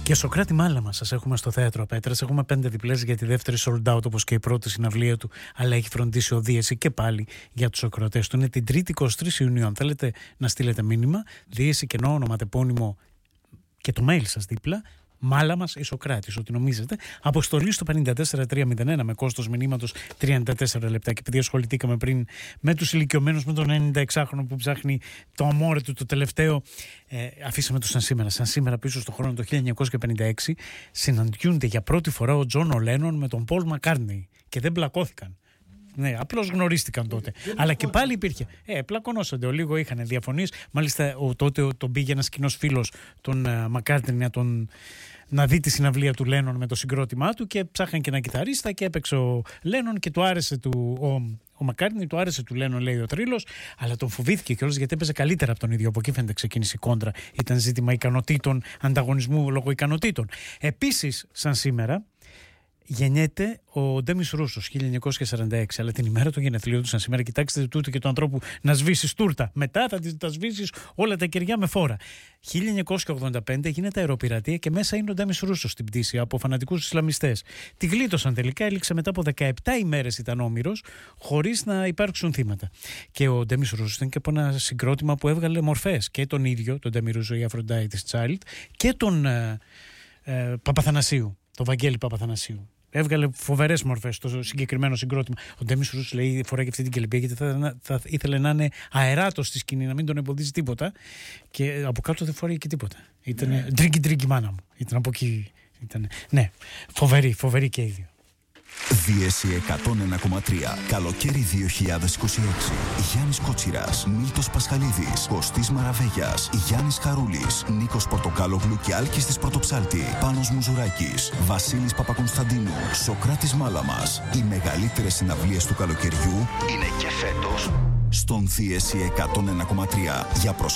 Και Σωκράτη Μάλαμα σας έχουμε στο Θέατρο Πέτρας. Έχουμε 5 διπλές για τη δεύτερη sold out, όπως και η πρώτη συναυλία του, αλλά έχει φροντίσει ο Δίεση και πάλι για τους ακροατές του. Είναι την 3η 23 Ιουνίου. Αν θέλετε να στείλετε μήνυμα, Δίεση και ονοματεπώνυμο και το mail σας δίπλα, Μάλαμας ή Σωκράτης, ό,τι νομίζετε. Αποστολή στο 54301 με κόστος μηνύματος 34 λεπτά. Και επειδή ασχοληθήκαμε πριν με τους ηλικιωμένους, με τον 96χρονο που ψάχνει το αμόρε του, το τελευταίο, αφήσαμε το σαν σήμερα. Σαν σήμερα, πίσω στο χρόνο το 1956, συναντιούνται για πρώτη φορά ο Τζον Λένον με τον Πολ Μακκάρτνεϊ και δεν μπλακώθηκαν. Ναι, απλώς γνωρίστηκαν τότε. Αλλά και πάλι υπήρχε. Πλακωνόσανται. Ο λίγο είχαν διαφωνίες. Μάλιστα, τότε τον πήγε ένας κοινός φίλος, τον Μακκάρτνεϊ, να δει τη συναυλία του Λένον με το συγκρότημά του και ψάχναν και ένα κιθαρίστα και έπαιξε ο Λένον και του άρεσε ο Μακκάρτνεϊ, του άρεσε του Λένον, λέει ο τρίλος, αλλά τον φοβήθηκε κιόλας γιατί έπαιζε καλύτερα από τον ίδιο. Από εκεί φαίνεται ξεκίνησε η κόντρα. Ήταν ζήτημα ικανοτήτων, ανταγωνισμού λόγω ικανοτήτων. Επίσης, σαν σήμερα, γεννιέται ο Ντέμις Ρούσος 1946, αλλά την ημέρα των γενεθλίων του σαν σήμερα, κοιτάξτε τούτο και του ανθρώπου να σβήσεις τούρτα. Μετά θα τα σβήσεις όλα τα κεριά με φόρα. 1985 γίνεται αεροπειρατεία και μέσα είναι ο Ντέμις Ρούσος στην πτήση από φανατικούς Ισλαμιστές. Τη γλίτωσαν τελικά, έληξε μετά από 17 ημέρες, ήταν όμηρος, χωρίς να υπάρξουν θύματα. Και ο Ντέμις Ρούσος ήταν και από ένα συγκρότημα που έβγαλε μορφές. Και τον ίδιο, τον Ντέμι Ρούσο, η Aphrodite's Child, και τον Παπαθανασίου, τον Βαγγέλη Παπαθανασίου. Έβγαλε φοβερές μορφές στο συγκεκριμένο συγκρότημα. Ο Ντέμις Ρούσος, λέει, φοράει και αυτή την κελπία γιατί θα ήθελε να είναι αεράτος στη σκηνή, να μην τον εμποδίζει τίποτα. Και από κάτω δεν φοράει και τίποτα. Ήταν τρίγκι μάνα μου. Ήταν από εκεί. Ναι, φοβερή και οι δύο. Δίεση 101,3. Καλοκαίρι 2026. Γιάννης Κότσιρας, Μίλτος Πασχαλίδης, Κωστής Μαραβέγιας, Γιάννης Χαρούλης, Νίκος Πορτοκάλογλου και Άλκης της Πρωτοψάλτη, Πάνος Μουζουράκης, Βασίλης Παπακονσταντίνου, Σωκράτης Μάλαμας. Οι μεγαλύτερες συναυλίες του καλοκαιριού είναι και φέτος στον Δίεση 101,3. Για